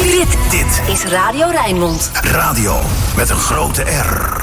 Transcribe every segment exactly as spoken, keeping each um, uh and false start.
Dit, dit is Radio Rijnmond. Radio met een grote R.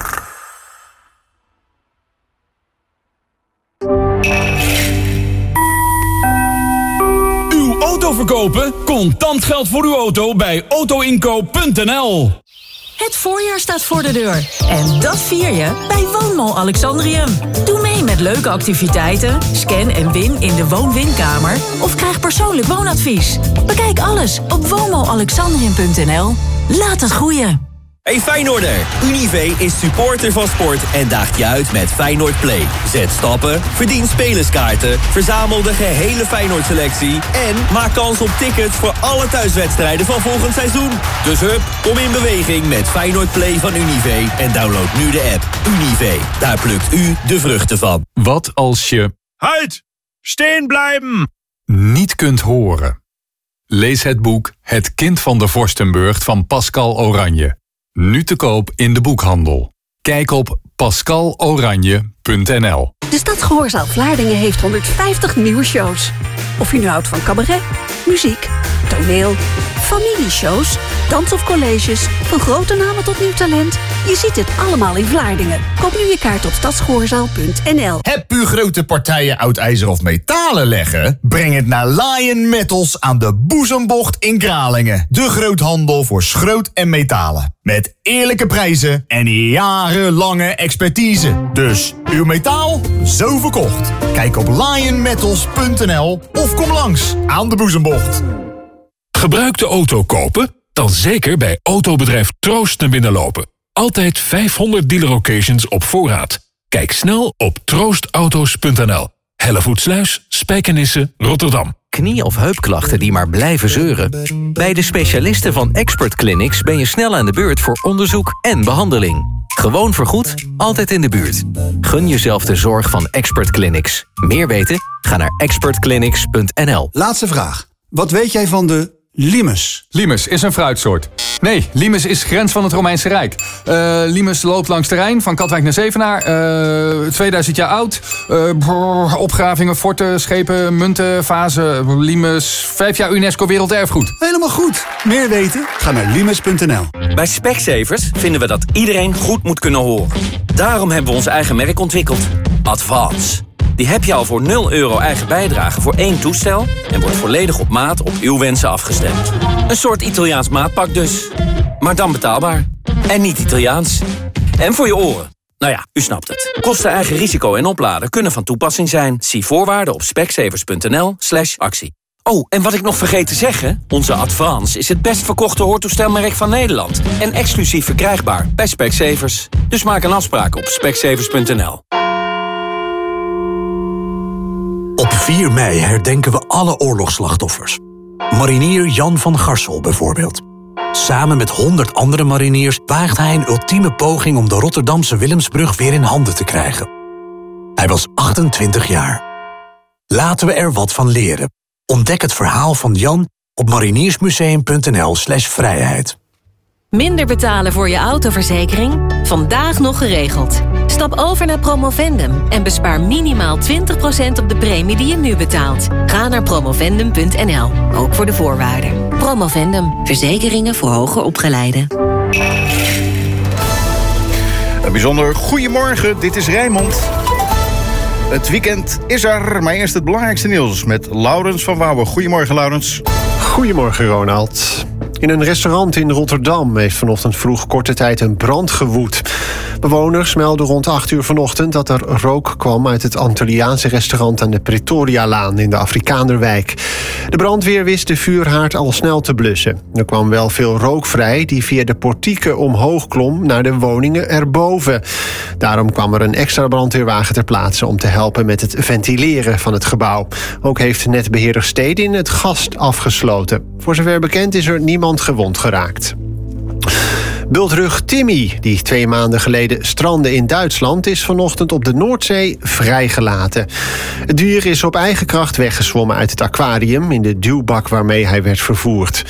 Uw auto verkopen? Contant geld voor uw auto bij autoinkoop punt n l. Het voorjaar staat voor de deur. En dat vier je bij Woonmall Alexandrium. Doe mee met leuke activiteiten, scan en win in de woon-winkamer of krijg persoonlijk woonadvies. Bekijk alles op woonmall alexandrium punt n l. Laat het groeien. Hey Feyenoorder, Unive is supporter van sport en daagt je uit met Feyenoord Play. Zet stappen, verdien spelerskaarten, verzamel de gehele Feyenoord-selectie en maak kans op tickets voor alle thuiswedstrijden van volgend seizoen. Dus hup, kom in beweging met Feyenoord Play van Unive en download nu de app. Unive, daar plukt u de vruchten van. Wat als je... Halt! Steen blijven! ...niet kunt horen? Lees het boek Het kind van de Vorstenburg van Pascal Oranje. Nu te koop in de boekhandel. Kijk op pascal oranje punt n l. De Stadsgehoorzaal Vlaardingen heeft honderdvijftig nieuwe shows. Of je nu houdt van cabaret, muziek, toneel, familieshows, dans of colleges, van grote namen tot nieuw talent. Je ziet het allemaal in Vlaardingen. Koop nu je kaart op stadsgehoorzaal punt n l. Heb u grote partijen oud ijzer of metalen leggen? Breng het naar Lion Metals aan de Boezembocht in Kralingen. De groothandel voor schroot en metalen. Met eerlijke prijzen en jarenlange expertise. Dus uw metaal, zo verkocht. Kijk op lion metals punt n l of kom langs aan de Boezembocht. Gebruikte auto kopen? Dan zeker bij autobedrijf Troost naar binnen lopen. Altijd vijfhonderd dealer occasions op voorraad. Kijk snel op troost auto's punt n l. Hellevoetsluis, Spijkenisse, Rotterdam. Knie- of heupklachten die maar blijven zeuren? Bij de specialisten van Expert Clinics ben je snel aan de beurt voor onderzoek en behandeling. Gewoon vergoed, altijd in de buurt. Gun jezelf de zorg van Expert Clinics. Meer weten? Ga naar expert clinics punt n l. Laatste vraag. Wat weet jij van de limes? Limes is een fruitsoort. Nee, limes is grens van het Romeinse Rijk. Uh, limes loopt langs de Rijn, van Katwijk naar Zevenaar. Uh, tweeduizend jaar oud. Uh, brrr, opgravingen, forten, schepen, munten, vazen. Limes, vijf jaar UNESCO Werelderfgoed. Helemaal goed. Meer weten? Ga naar limes punt n l. Bij Specsavers vinden we dat iedereen goed moet kunnen horen. Daarom hebben we ons eigen merk ontwikkeld. Advance. Die heb je al voor nul euro eigen bijdrage voor één toestel en wordt volledig op maat op uw wensen afgestemd. Een soort Italiaans maatpak dus. Maar dan betaalbaar. En niet Italiaans. En voor je oren. Nou ja, u snapt het. Kosten, eigen risico en opladen kunnen van toepassing zijn. Zie voorwaarden op specsavers punt n l slash actie. Oh, en wat ik nog vergeet te zeggen. Onze Advance is het best verkochte hoortoestelmerk van Nederland. En exclusief verkrijgbaar bij Specsavers. Dus maak een afspraak op specsavers punt n l. Op vier mei herdenken we alle oorlogsslachtoffers. Marinier Jan van Garsel bijvoorbeeld. Samen met honderd andere mariniers waagt hij een ultieme poging om de Rotterdamse Willemsbrug weer in handen te krijgen. Hij was achtentwintig jaar. Laten we er wat van leren. Ontdek het verhaal van Jan op mariniersmuseum punt n l slash vrijheid. Minder betalen voor je autoverzekering? Vandaag nog geregeld. Stap over naar Promovendum en bespaar minimaal twintig procent op de premie die je nu betaalt. Ga naar promovendum punt n l, ook voor de voorwaarden. Promovendum, verzekeringen voor hoger opgeleiden. Een bijzonder goedemorgen, dit is Rijnmond. Het weekend is er, maar eerst het belangrijkste nieuws met Laurens van Wouwen. Goedemorgen, Laurens. Goedemorgen, Ronald. In een restaurant in Rotterdam heeft vanochtend vroeg korte tijd een brand gewoed. Bewoners melden rond acht uur vanochtend dat er rook kwam uit het Antilliaanse restaurant aan de Pretorialaan in de Afrikanerwijk. De brandweer wist de vuurhaard al snel te blussen. Er kwam wel veel rook vrij die via de portieken omhoog klom naar de woningen erboven. Daarom kwam er een extra brandweerwagen ter plaatse om te helpen met het ventileren van het gebouw. Ook heeft netbeheerder Stedin het gas afgesloten. Voor zover bekend is er niemand gewond geraakt. Bultrug Timmy, die twee maanden geleden strandde in Duitsland, is vanochtend op de Noordzee vrijgelaten. Het dier is op eigen kracht weggezwommen uit het aquarium in de duwbak waarmee hij werd vervoerd.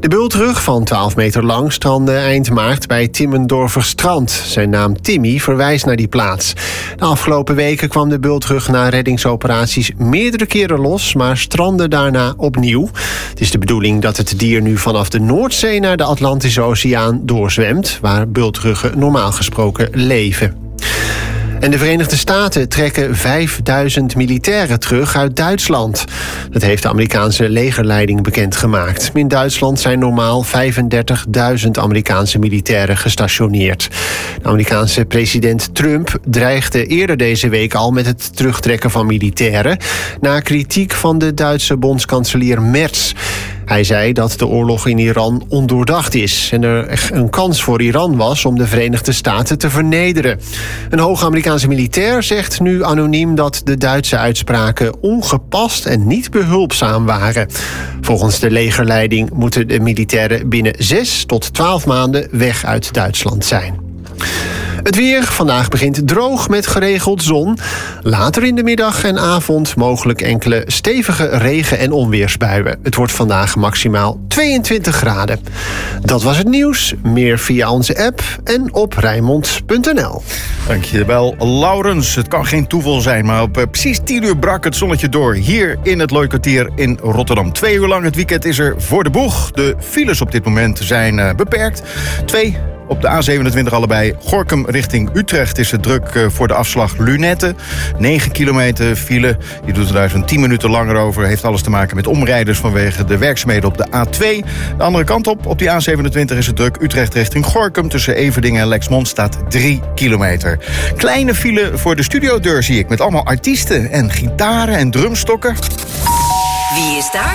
De bultrug van twaalf meter lang strandde eind maart bij Timmendorferstrand. Zijn naam Timmy verwijst naar die plaats. De afgelopen weken kwam de bultrug na reddingsoperaties meerdere keren los, maar strandde daarna opnieuw. Het is de bedoeling dat het dier nu vanaf de Noordzee naar de Atlantische Oceaan doorzwemt, waar bultruggen normaal gesproken leven. En de Verenigde Staten trekken vijfduizend militairen terug uit Duitsland. Dat heeft de Amerikaanse legerleiding bekendgemaakt. In Duitsland zijn normaal vijfendertigduizend Amerikaanse militairen gestationeerd. De Amerikaanse president Trump dreigde eerder deze week al met het terugtrekken van militairen, na kritiek van de Duitse bondskanselier Merz. Hij zei dat de oorlog in Iran ondoordacht is en er een kans voor Iran was om de Verenigde Staten te vernederen. Een hoge Amerikaanse militair zegt nu anoniem dat de Duitse uitspraken ongepast en niet behulpzaam waren. Volgens de legerleiding moeten de militairen binnen zes tot twaalf maanden weg uit Duitsland zijn. Het weer. Vandaag begint droog met geregeld zon. Later in de middag en avond mogelijk enkele stevige regen- en onweersbuien. Het wordt vandaag maximaal tweeëntwintig graden. Dat was het nieuws. Meer via onze app en op Rijnmond punt n l. Dankjewel, Laurens. Het kan geen toeval zijn, maar op uh, precies tien uur brak het zonnetje door hier in het Looikwartier in Rotterdam. Twee uur lang het weekend is er voor de boeg. De files op dit moment zijn uh, beperkt. Twee op de A zevenentwintig allebei. Gorinchem richting Utrecht is het druk uh, voor de afslag Lunetten. negen kilometer file. Je doet er daar zo'n tien minuten langer over. Heeft alles te maken met omrijders vanwege de werkzaamheden op de A twee. De andere kant op, op die A zevenentwintig is het druk. Utrecht richting Gorinchem tussen Everdingen en Lexmond staat drie kilometer. Kleine file voor de studiodeur zie ik met allemaal artiesten en gitaren en drumstokken. Wie is daar?